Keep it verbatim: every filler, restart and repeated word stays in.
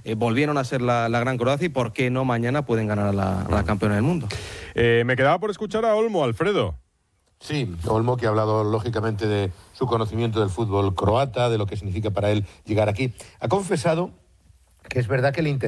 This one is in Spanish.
eh, volvieron a ser la, la gran Croacia y por qué no mañana pueden ganar a la, a la campeona del mundo. Eh, me quedaba por escuchar a Olmo, Alfredo. Sí, Olmo, que ha hablado lógicamente de su conocimiento del fútbol croata, de lo que significa para él llegar aquí. Ha confesado que es verdad que le interesa